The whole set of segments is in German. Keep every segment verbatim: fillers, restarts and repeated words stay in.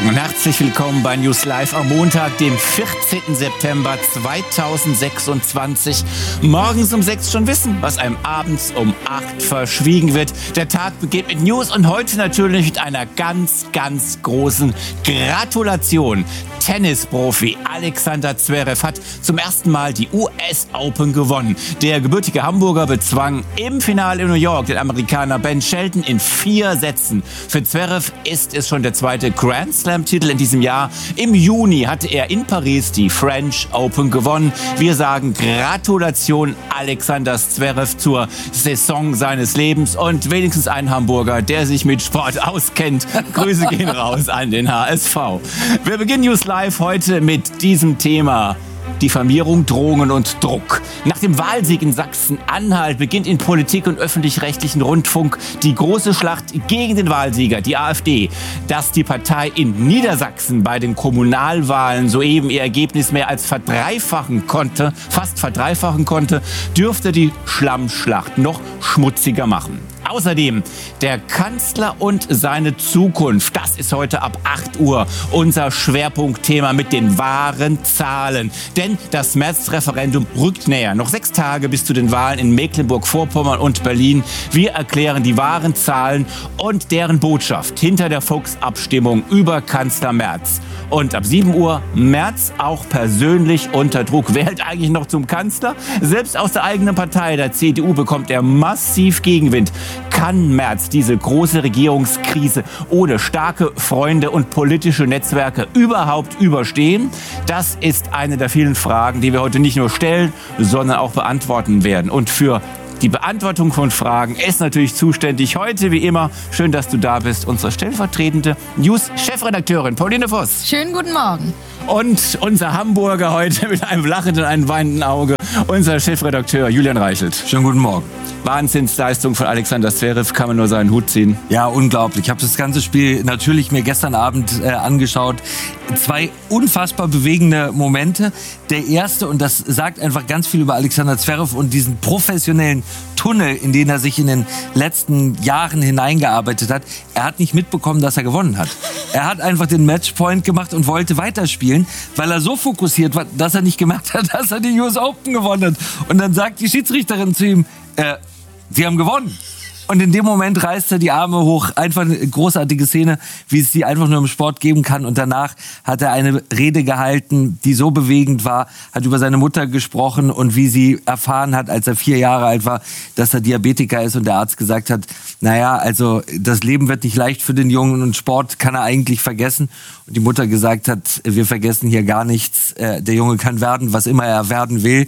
Morgen und herzlich willkommen bei News Live am Montag, dem vierzehnten September zweitausendsechsundzwanzig. Morgens um sechs schon wissen, was einem abends um acht verschwiegen wird. Der Tag beginnt mit News und heute natürlich mit einer ganz, ganz großen Gratulation. Tennisprofi Alexander Zverev hat zum ersten Mal die U S Open gewonnen. Der gebürtige Hamburger bezwang im Finale in New York den Amerikaner Ben Shelton in vier Sätzen. Für Zverev ist es schon der zweite Grand Slam-Titel in diesem Jahr. Im Juni hatte er in Paris die French Open gewonnen. Wir sagen Gratulation Alexander Zverev zur Saison seines Lebens und wenigstens ein Hamburger, der sich mit Sport auskennt. Grüße gehen raus an den H S V. Wir beginnen News Live heute mit diesem Thema. Diffamierung, Drohungen und Druck. Nach dem Wahlsieg in Sachsen-Anhalt beginnt in Politik und öffentlich-rechtlichen Rundfunk die große Schlacht gegen den Wahlsieger, die AfD. Dass die Partei in Niedersachsen bei den Kommunalwahlen soeben ihr Ergebnis mehr als verdreifachen konnte, fast verdreifachen konnte, dürfte die Schlammschlacht noch schmutziger machen. Außerdem der Kanzler und seine Zukunft. Das ist heute ab acht Uhr unser Schwerpunktthema mit den wahren Zahlen. Denn das Märzreferendum rückt näher. Noch sechs Tage bis zu den Wahlen in Mecklenburg-Vorpommern und Berlin. Wir erklären die wahren Zahlen und deren Botschaft hinter der Volksabstimmung über Kanzler Merz. Und ab sieben Uhr Merz auch persönlich unter Druck. Wer hält eigentlich noch zum Kanzler? Selbst aus der eigenen Partei, der C D U, bekommt er massiv Gegenwind. Kann Merz diese große Regierungskrise ohne starke Freunde und politische Netzwerke überhaupt überstehen? Das ist eine der vielen Fragen, die wir heute nicht nur stellen, sondern auch beantworten werden. Und für die Beantwortung von Fragen ist natürlich zuständig heute, wie immer, schön, dass du da bist, unsere stellvertretende News-Chefredakteurin Pauline Voss. Schönen guten Morgen. Und unser Hamburger heute mit einem lachenden, einem weinenden Auge, unser Chefredakteur Julian Reichelt. Schönen guten Morgen. Wahnsinnsleistung von Alexander Zverev, kann man nur seinen Hut ziehen. Ja, unglaublich. Ich habe das ganze Spiel natürlich mir gestern Abend äh, angeschaut. Zwei unfassbar bewegende Momente. Der erste, und das sagt einfach ganz viel über Alexander Zverev und diesen professionellen Tunnel, in den er sich in den letzten Jahren hineingearbeitet hat. Er hat nicht mitbekommen, dass er gewonnen hat. Er hat einfach den Matchpoint gemacht und wollte weiterspielen, weil er so fokussiert war, dass er nicht gemerkt hat, dass er die U S Open gewonnen hat. Und dann sagt die Schiedsrichterin zu ihm, äh, Sie haben gewonnen. Und in dem Moment reißt er die Arme hoch. Einfach eine großartige Szene, wie es die einfach nur im Sport geben kann. Und danach hat er eine Rede gehalten, die so bewegend war, hat über seine Mutter gesprochen und wie sie erfahren hat, als er vier Jahre alt war, dass er Diabetiker ist und der Arzt gesagt hat, naja, also das Leben wird nicht leicht für den Jungen und Sport kann er eigentlich vergessen. Und die Mutter gesagt hat, wir vergessen hier gar nichts. Der Junge kann werden, was immer er werden will.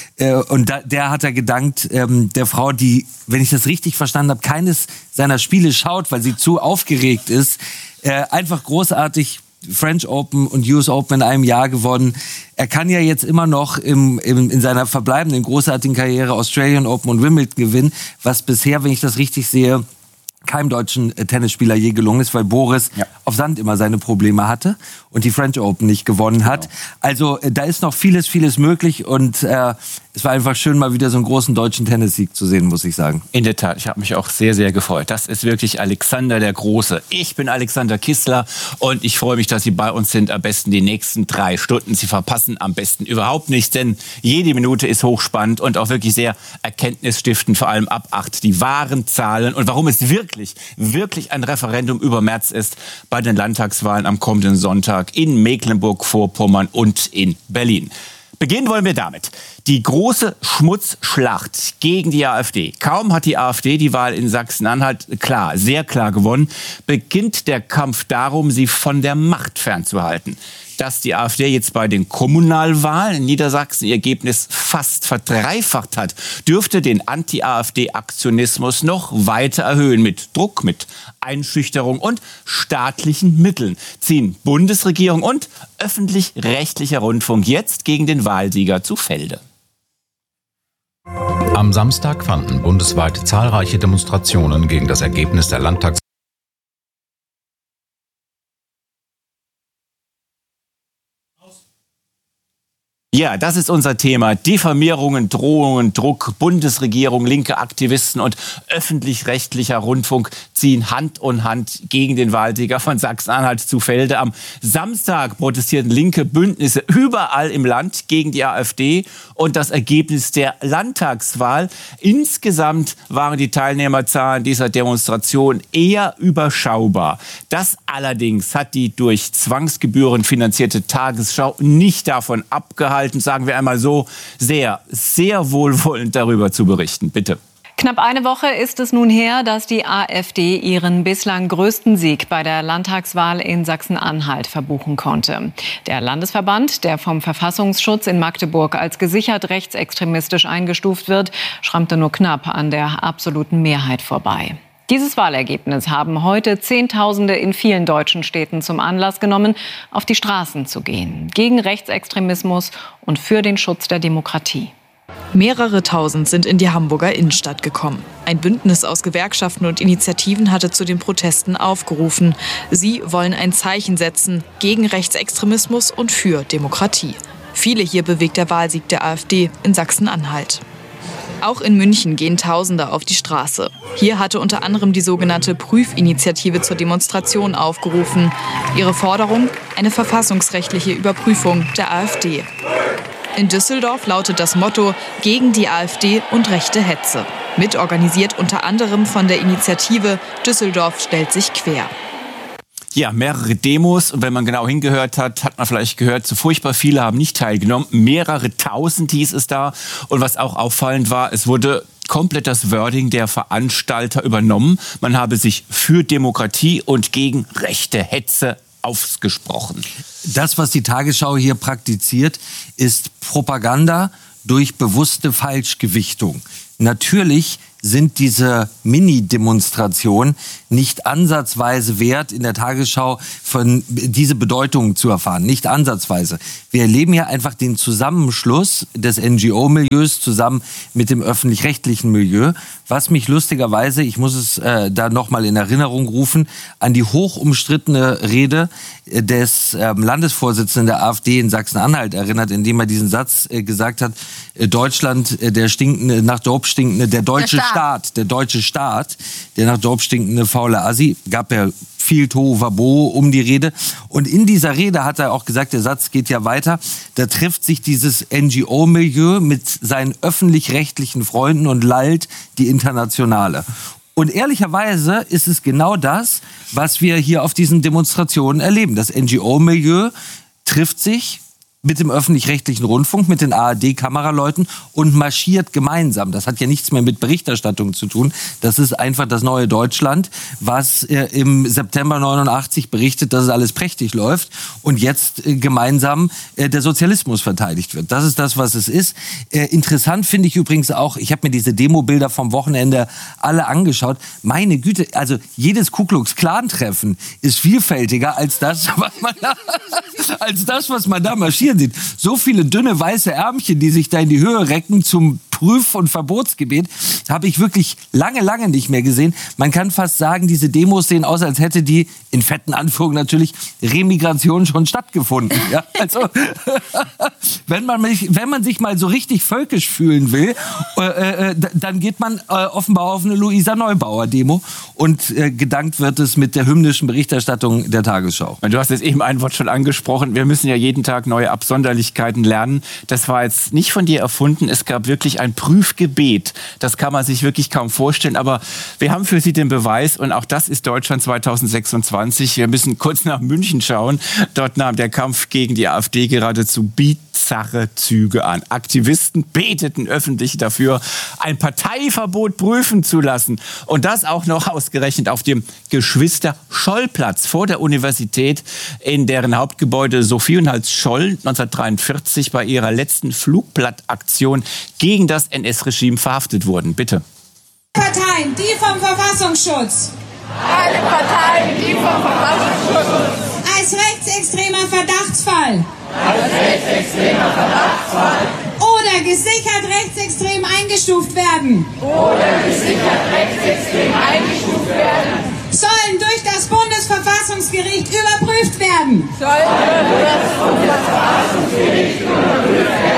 Und der hat er gedankt, der Frau, die, wenn ich das richtig verstanden habe, keines seiner Spiele schaut, weil sie zu aufgeregt ist. Einfach großartig. French Open und U S Open in einem Jahr gewonnen. Er kann ja jetzt immer noch im, im, in seiner verbleibenden großartigen Karriere Australian Open und Wimbledon gewinnen, was bisher, wenn ich das richtig sehe, keinem deutschen Tennisspieler je gelungen ist, weil Boris ja. auf Sand immer seine Probleme hatte und die French Open nicht gewonnen hat. Genau. Also da ist noch vieles, vieles möglich und äh, es war einfach schön, mal wieder so einen großen deutschen Tennissieg zu sehen, muss ich sagen. In der Tat, ich habe mich auch sehr, sehr gefreut. Das ist wirklich Alexander der Große. Ich bin Alexander Kissler und ich freue mich, dass Sie bei uns sind. Am besten die nächsten drei Stunden. Sie verpassen am besten überhaupt nichts, denn jede Minute ist hochspannend und auch wirklich sehr erkenntnisstiftend, vor allem ab acht. Die wahren Zahlen und warum es wirklich, wirklich ein Referendum über Merz ist bei den Landtagswahlen am kommenden Sonntag in Mecklenburg-Vorpommern und in Berlin. Beginnen wollen wir damit. Die große Schmutzschlacht gegen die AfD. Kaum hat die AfD die Wahl in Sachsen-Anhalt klar, sehr klar gewonnen, beginnt der Kampf darum, sie von der Macht fernzuhalten. Dass die AfD jetzt bei den Kommunalwahlen in Niedersachsen ihr Ergebnis fast verdreifacht hat, dürfte den Anti-AfD-Aktionismus noch weiter erhöhen. Mit Druck, mit Einschüchterung und staatlichen Mitteln ziehen Bundesregierung und öffentlich-rechtlicher Rundfunk jetzt gegen den Wahlsieger zu Felde. Am Samstag fanden bundesweit zahlreiche Demonstrationen gegen das Ergebnis der Landtags Ja, das ist unser Thema. Diffamierungen, Drohungen, Druck, Bundesregierung, linke Aktivisten und öffentlich-rechtlicher Rundfunk ziehen Hand in Hand gegen den Wahlsieger von Sachsen-Anhalt zu Felde. Am Samstag protestierten linke Bündnisse überall im Land gegen die AfD und das Ergebnis der Landtagswahl. Insgesamt waren die Teilnehmerzahlen dieser Demonstration eher überschaubar. Das allerdings hat die durch Zwangsgebühren finanzierte Tagesschau nicht davon abgehalten, sagen wir einmal so, sehr, sehr wohlwollend darüber zu berichten. Bitte. Knapp eine Woche ist es nun her, dass die AfD ihren bislang größten Sieg bei der Landtagswahl in Sachsen-Anhalt verbuchen konnte. Der Landesverband, der vom Verfassungsschutz in Magdeburg als gesichert rechtsextremistisch eingestuft wird, schrammte nur knapp an der absoluten Mehrheit vorbei. Dieses Wahlergebnis haben heute Zehntausende in vielen deutschen Städten zum Anlass genommen, auf die Straßen zu gehen, gegen Rechtsextremismus und für den Schutz der Demokratie. Mehrere Tausend sind in die Hamburger Innenstadt gekommen. Ein Bündnis aus Gewerkschaften und Initiativen hatte zu den Protesten aufgerufen. Sie wollen ein Zeichen setzen gegen Rechtsextremismus und für Demokratie. Viele hier bewegt der Wahlsieg der AfD in Sachsen-Anhalt. Auch in München gehen Tausende auf die Straße. Hier hatte unter anderem die sogenannte Prüfinitiative zur Demonstration aufgerufen. Ihre Forderung: eine verfassungsrechtliche Überprüfung der AfD. In Düsseldorf lautet das Motto: gegen die AfD und rechte Hetze. Mitorganisiert unter anderem von der Initiative Düsseldorf stellt sich quer. Ja, mehrere Demos. Und wenn man genau hingehört hat, hat man vielleicht gehört, so furchtbar viele haben nicht teilgenommen. Mehrere tausend hieß es da. Und was auch auffallend war, es wurde komplett das Wording der Veranstalter übernommen. Man habe sich für Demokratie und gegen rechte Hetze ausgesprochen. Das, was die Tagesschau hier praktiziert, ist Propaganda durch bewusste Falschgewichtung. Natürlich sind diese Mini-Demonstrationen nicht ansatzweise wert, in der Tagesschau von diese Bedeutung zu erfahren. Nicht ansatzweise. Wir erleben ja einfach den Zusammenschluss des N G O-Milieus zusammen mit dem öffentlich-rechtlichen Milieu, was mich lustigerweise, ich muss es äh, da nochmal in Erinnerung rufen, an die hochumstrittene Rede des äh, Landesvorsitzenden der AfD in Sachsen-Anhalt erinnert, indem er diesen Satz äh, gesagt hat: äh, Deutschland, äh, der stinkende, nach Dope stinkende, der deutsche der Staat, der deutsche Staat, der nach Dope stinkende faule Assi, gab ja viel Tohuwabohu um die Rede. Und in dieser Rede hat er auch gesagt, der Satz geht ja weiter, da trifft sich dieses N G O-Milieu mit seinen öffentlich-rechtlichen Freunden und lallt die Internationale. Und ehrlicherweise ist es genau das, was wir hier auf diesen Demonstrationen erleben. Das N G O-Milieu trifft sich mit dem öffentlich-rechtlichen Rundfunk, mit den A R D-Kameraleuten und marschiert gemeinsam. Das hat ja nichts mehr mit Berichterstattung zu tun. Das ist einfach das neue Deutschland, was äh, im September neunundachtzig berichtet, dass es alles prächtig läuft und jetzt äh, gemeinsam äh, der Sozialismus verteidigt wird. Das ist das, was es ist. Äh, interessant finde ich übrigens auch, ich habe mir diese Demobilder vom Wochenende alle angeschaut. Meine Güte, also jedes Ku Klux Klan-Treffen ist vielfältiger als das, was man da, als das, was man da marschiert sieht. So viele dünne weiße Ärmchen, die sich da in die Höhe recken zum Prüf- und Verbotsgebet, habe ich wirklich lange, lange nicht mehr gesehen. Man kann fast sagen, diese Demos sehen aus, als hätte die, in fetten Anführungen natürlich, Remigration schon stattgefunden. Ja? Also, wenn man, wenn man sich mal so richtig völkisch fühlen will, äh, äh, dann geht man äh, offenbar auf eine Luisa Neubauer-Demo und äh, gedankt wird es mit der hymnischen Berichterstattung der Tagesschau. Du hast jetzt eben ein Wort schon angesprochen. Wir müssen ja jeden Tag neue Absonderlichkeiten lernen. Das war jetzt nicht von dir erfunden. Es gab wirklich ein Prüfgebet. Das kann man sich wirklich kaum vorstellen. Aber wir haben für Sie den Beweis. Und auch das ist Deutschland zweitausendsechsundzwanzig. Wir müssen kurz nach München schauen. Dort nahm der Kampf gegen die AfD geradezu bizarre Züge an. Aktivisten beteten öffentlich dafür, ein Parteiverbot prüfen zu lassen. Und das auch noch ausgerechnet auf dem Geschwister-Scholl-Platz vor der Universität, in deren Hauptgebäude Sophie und Hals Scholl neunzehnhundertdreiundvierzig bei ihrer letzten Flugblattaktion gegen das N S-Regime verhaftet wurden. Bitte. Parteien, die vom Verfassungsschutz. Alle Parteien, die vom Verfassungsschutz. Als rechtsextremer Verdachtsfall. Als rechtsextremer Verdachtsfall. Oder gesichert rechtsextrem eingestuft werden. Oder gesichert rechtsextrem eingestuft werden. Sollen durch das Bundesverfassungsgericht überprüft werden. Sollen durch das Bundesverfassungsgericht überprüft werden.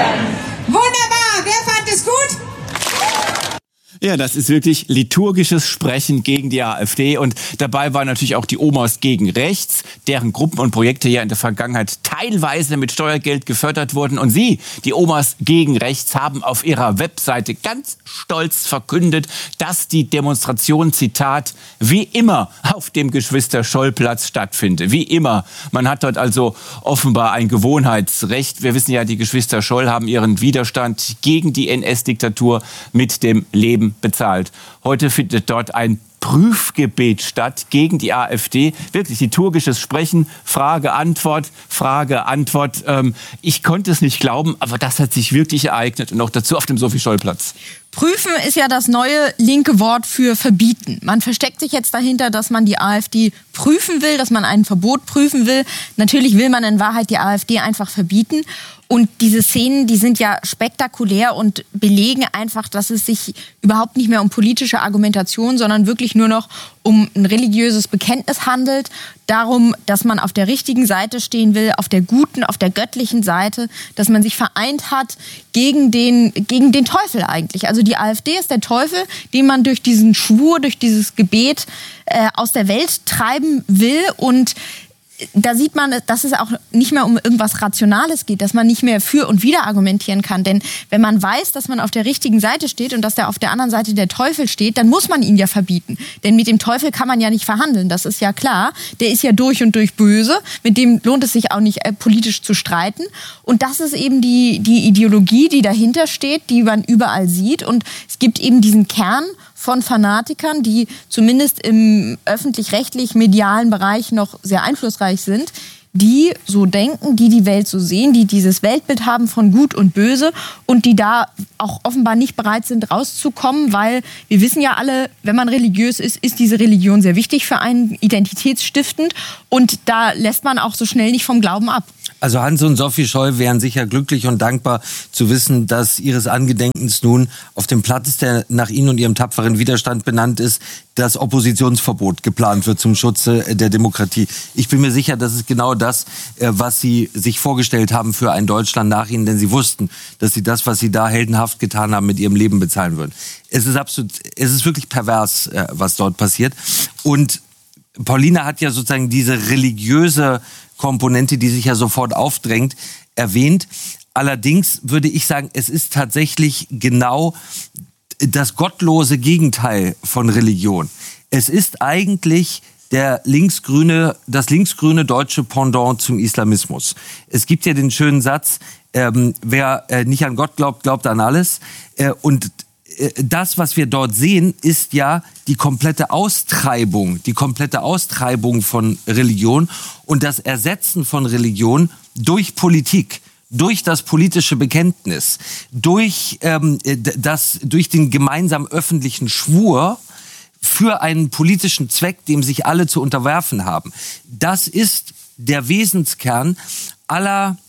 Ja, das ist wirklich liturgisches Sprechen gegen die AfD. Und dabei waren natürlich auch die Omas gegen rechts, deren Gruppen und Projekte ja in der Vergangenheit teilweise mit Steuergeld gefördert wurden. Und sie, die Omas gegen rechts, haben auf ihrer Webseite ganz stolz verkündet, dass die Demonstration, Zitat, wie immer auf dem Geschwister-Scholl-Platz stattfinde. Wie immer. Man hat dort also offenbar ein Gewohnheitsrecht. Wir wissen ja, die Geschwister Scholl haben ihren Widerstand gegen die N S-Diktatur mit dem Leben bezahlt. Heute findet dort ein Prüfgebet statt gegen die AfD. Wirklich liturgisches Sprechen, Frage, Antwort, Frage, Antwort. Ähm, ich konnte es nicht glauben, aber das hat sich wirklich ereignet und auch dazu auf dem Sophie-Scholl-Platz. Prüfen ist ja das neue linke Wort für verbieten. Man versteckt sich jetzt dahinter, dass man die AfD prüfen will, dass man ein Verbot prüfen will. Natürlich will man in Wahrheit die AfD einfach verbieten. Und diese Szenen, die sind ja spektakulär und belegen einfach, dass es sich überhaupt nicht mehr um politische Argumentation, sondern wirklich nur noch um ein religiöses Bekenntnis handelt. Darum, dass man auf der richtigen Seite stehen will, auf der guten, auf der göttlichen Seite, dass man sich vereint hat gegen den, gegen den Teufel eigentlich. Also die AfD ist der Teufel, den man durch diesen Schwur, durch dieses Gebet äh, aus der Welt treiben will. Und da sieht man, dass es auch nicht mehr um irgendwas Rationales geht, dass man nicht mehr für und wider argumentieren kann. Denn wenn man weiß, dass man auf der richtigen Seite steht und dass da auf der anderen Seite der Teufel steht, dann muss man ihn ja verbieten. Denn mit dem Teufel kann man ja nicht verhandeln, das ist ja klar. Der ist ja durch und durch böse, mit dem lohnt es sich auch nicht äh, politisch zu streiten. Und das ist eben die, die Ideologie, die dahinter steht, die man überall sieht. Und es gibt eben diesen Kern von Fanatikern, die zumindest im öffentlich-rechtlich-medialen Bereich noch sehr einflussreich sind, die so denken, die die Welt so sehen, die dieses Weltbild haben von Gut und Böse und die da auch offenbar nicht bereit sind, rauszukommen, weil wir wissen ja alle, wenn man religiös ist, ist diese Religion sehr wichtig für einen, identitätsstiftend und da lässt man auch so schnell nicht vom Glauben ab. Also Hans und Sophie Scholl wären sicher glücklich und dankbar zu wissen, dass ihres Angedenkens nun auf dem Platz, der nach ihnen und ihrem tapferen Widerstand benannt ist, das Oppositionsverbot geplant wird zum Schutze der Demokratie. Ich bin mir sicher, das ist genau das, was sie sich vorgestellt haben für ein Deutschland nach ihnen, denn sie wussten, dass sie das, was sie da heldenhaft getan haben, mit ihrem Leben bezahlen würden. Es ist absolut, es ist wirklich pervers, was dort passiert. Und Paulina hat ja sozusagen diese religiöse Komponente, die sich ja sofort aufdrängt, erwähnt. Allerdings würde ich sagen, es ist tatsächlich genau das gottlose Gegenteil von Religion. Es ist eigentlich der linksgrüne, das linksgrüne deutsche Pendant zum Islamismus. Es gibt ja den schönen Satz, ähm, wer äh, nicht an Gott glaubt, glaubt an alles. Äh, und das, was wir dort sehen, ist ja die komplette Austreibung, die komplette Austreibung von Religion und das Ersetzen von Religion durch Politik, durch das politische Bekenntnis, durch, ähm, das, durch den gemeinsamen öffentlichen Schwur für einen politischen Zweck, dem sich alle zu unterwerfen haben. Das ist der Wesenskern aller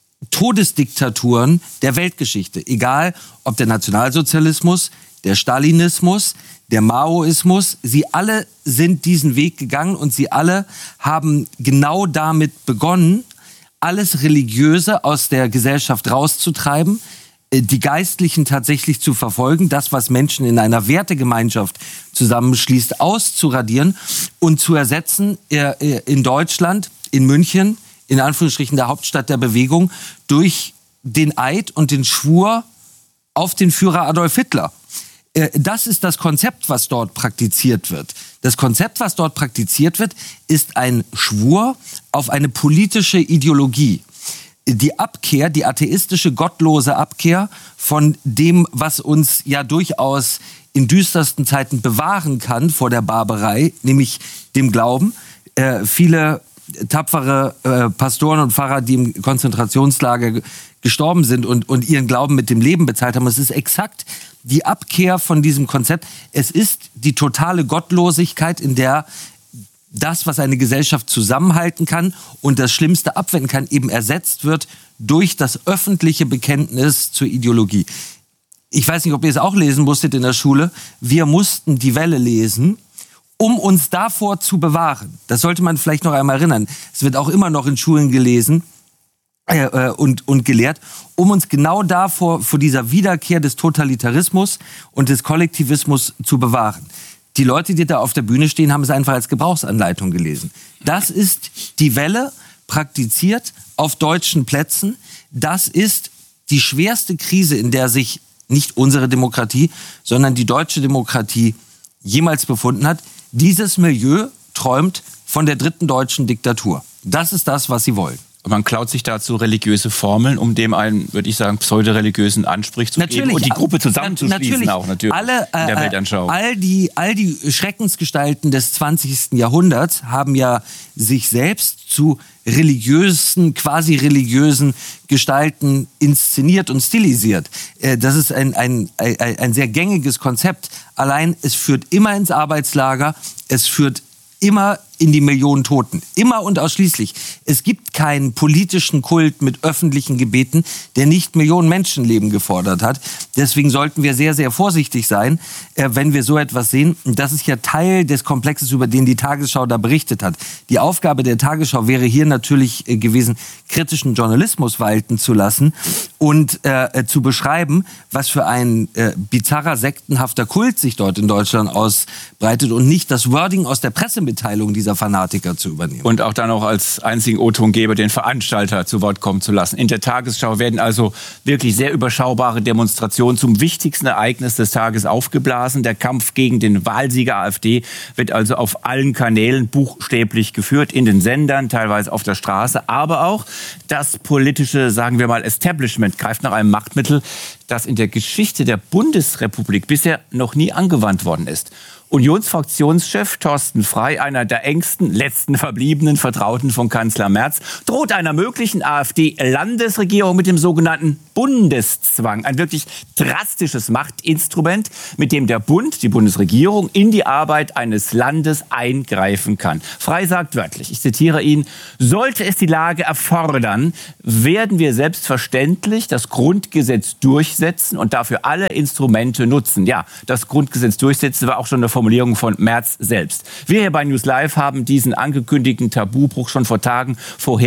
Todesdiktaturen der Weltgeschichte. Egal, ob der Nationalsozialismus, der Stalinismus, der Maoismus, sie alle sind diesen Weg gegangen und sie alle haben genau damit begonnen, alles Religiöse aus der Gesellschaft rauszutreiben, die Geistlichen tatsächlich zu verfolgen, das, was Menschen in einer Wertegemeinschaft zusammenschließt, auszuradieren und zu ersetzen in Deutschland, in München, in Anführungsstrichen der Hauptstadt der Bewegung, durch den Eid und den Schwur auf den Führer Adolf Hitler. Das ist das Konzept, was dort praktiziert wird. Das Konzept, was dort praktiziert wird, ist ein Schwur auf eine politische Ideologie. Die Abkehr, die atheistische, gottlose Abkehr von dem, was uns ja durchaus in düstersten Zeiten bewahren kann vor der Barbarei, nämlich dem Glauben. Äh, viele tapfere äh, Pastoren und Pfarrer, die im Konzentrationslager g- gestorben sind und, und ihren Glauben mit dem Leben bezahlt haben. Es ist exakt die Abkehr von diesem Konzept. Es ist die totale Gottlosigkeit, in der das, was eine Gesellschaft zusammenhalten kann und das Schlimmste abwenden kann, eben ersetzt wird durch das öffentliche Bekenntnis zur Ideologie. Ich weiß nicht, ob ihr es auch lesen musstet in der Schule. Wir mussten Die Welle lesen, um uns davor zu bewahren. Das sollte man vielleicht noch einmal erinnern. Es wird auch immer noch in Schulen gelesen. äh, und, und gelehrt, um uns genau davor, vor dieser Wiederkehr des Totalitarismus und des Kollektivismus zu bewahren. Die Leute, die da auf der Bühne stehen, haben es einfach als Gebrauchsanleitung gelesen. Das ist die Welle, praktiziert auf deutschen Plätzen. Das ist die schwerste Krise, in der sich nicht unsere Demokratie, sondern die deutsche Demokratie jemals befunden hat. Dieses Milieu träumt von der dritten deutschen Diktatur. Das ist das, was sie wollen. Man klaut sich dazu religiöse Formeln, um dem einen, würde ich sagen, pseudoreligiösen Anstrich zu natürlich, geben und die Gruppe zusammenzuschließen natürlich, auch natürlich alle, äh, in der Weltanschauung. All die, all die Schreckensgestalten des zwanzigsten Jahrhunderts haben ja sich selbst zu religiösen, quasi religiösen Gestalten inszeniert und stilisiert. Äh, das ist ein, ein, ein, ein sehr gängiges Konzept. Allein es führt immer ins Arbeitslager, es führt immer in die Millionen Toten. Immer und ausschließlich. Es gibt keinen politischen Kult mit öffentlichen Gebeten, der nicht Millionen Menschenleben gefordert hat. Deswegen sollten wir sehr, sehr vorsichtig sein, äh, wenn wir so etwas sehen. Und das ist ja Teil des Komplexes, über den die Tagesschau da berichtet hat. Die Aufgabe der Tagesschau wäre hier natürlich äh, gewesen, kritischen Journalismus walten zu lassen und äh, zu beschreiben, was für ein äh, bizarrer, sektenhafter Kult sich dort in Deutschland ausbreitet und nicht das Wording aus der Pressemitteilung dieser Fanatiker zu übernehmen. Und auch dann auch als einzigen O-Tongeber den Veranstalter zu Wort kommen zu lassen. In der Tagesschau werden also wirklich sehr überschaubare Demonstrationen zum wichtigsten Ereignis des Tages aufgeblasen. Der Kampf gegen den Wahlsieger AfD wird also auf allen Kanälen buchstäblich geführt, in den Sendern, teilweise auf der Straße. Aber auch das politische, sagen wir mal, Establishment greift nach einem Machtmittel, das in der Geschichte der Bundesrepublik bisher noch nie angewandt worden ist. Unionsfraktionschef Thorsten Frey, einer der engsten, letzten verbliebenen Vertrauten von Kanzler Merz, droht einer möglichen AfD-Landesregierung mit dem sogenannten Bundeszwang. Ein wirklich drastisches Machtinstrument, mit dem der Bund, die Bundesregierung, in die Arbeit eines Landes eingreifen kann. Frey sagt wörtlich, ich zitiere ihn, sollte es die Lage erfordern, werden wir selbstverständlich das Grundgesetz durchsetzen und dafür alle Instrumente nutzen. Ja, das Grundgesetz durchsetzen war auch schon eine Formulierung von Merz selbst. Wir hier bei News Live haben diesen angekündigten Tabubruch schon vor Tagen vorher